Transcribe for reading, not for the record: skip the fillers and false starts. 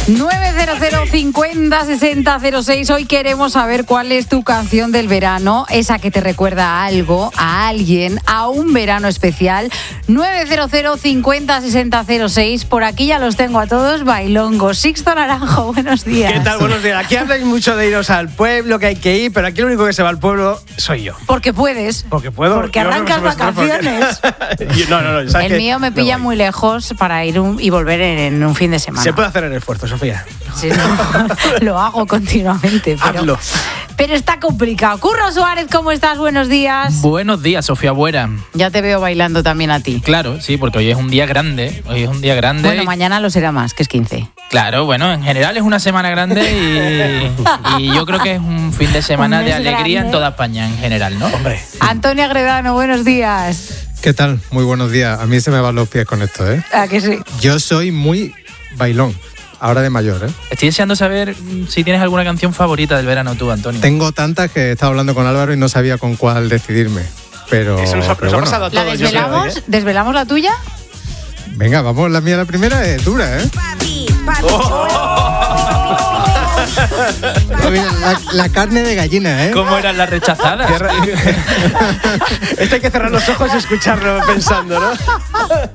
900 50 60 06. Hoy queremos saber cuál es tu canción del verano, esa que te recuerda a algo, a alguien, a un verano especial. 900 50 60 06. Por aquí ya los tengo a todos bailongos. Sixto Naranjo, buenos días. ¿Qué tal? Buenos días. Aquí habláis mucho de iros al pueblo, que hay que ir, pero aquí lo único que se va al pueblo soy yo. Porque puedes. Porque puedo. Porque arrancas vacaciones. No. El mío me pilla muy lejos para ir y volver en un fin de semana. Se puede hacer el esfuerzo, Sofía. Sí, no, lo hago continuamente. Hazlo. Pero está complicado. Curro Suárez, ¿cómo estás? Buenos días. Buenos días, Sofía Buera. Ya te veo bailando también a ti. Claro, sí, porque hoy es un día grande. Bueno, mañana lo será más, que es 15. Claro, bueno, en general es una semana grande y yo creo que es un fin de semana de alegría en toda España en general, ¿no? Hombre. Antonio Agredano, buenos días. ¿Qué tal? Muy buenos días. A mí se me van los pies con esto, ¿eh? ¿A que sí? Yo soy muy bailón, ahora de mayor, ¿eh? Estoy deseando saber si tienes alguna canción favorita del verano tú, Antonio. Tengo tantas que he estado hablando con Álvaro y no sabía con cuál decidirme. Pero, Eso nos ha pasado a ¿La todos. desvelamos? Yo creo, ¿eh? ¿Desvelamos la tuya? Venga, vamos, la mía la primera es dura, ¿eh? Mira, la carne de gallina, ¿eh? ¿Cómo eran las rechazadas? Esto hay que cerrar los ojos y escucharlo pensando, ¿no?